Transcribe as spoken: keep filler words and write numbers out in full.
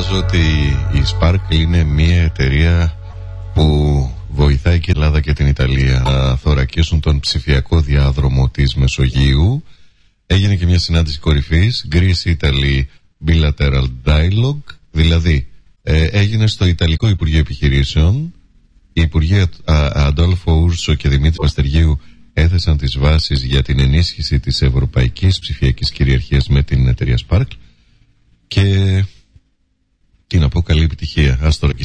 λέγοντας ότι η Sparkle είναι μια εταιρεία που βοηθάει και η Ελλάδα και την Ιταλία να θωρακίσουν τον ψηφιακό διάδρομο της Μεσογείου. Έγινε και μια συνάντηση κορυφής, Greece-Italy Bilateral Dialogue, δηλαδή ε, έγινε στο Ιταλικό Υπουργείο Επιχειρήσεων. Οι Υπουργοί Αντόλφο Ούρσο και Δημήτρη Παστεργίου έθεσαν τις βάσεις για την ενίσχυση της ευρωπαϊκής ψηφιακής κυριαρχίας με την εταιρεία Sparkle. Και τι να πω, καλή επιτυχία. Ας τώρα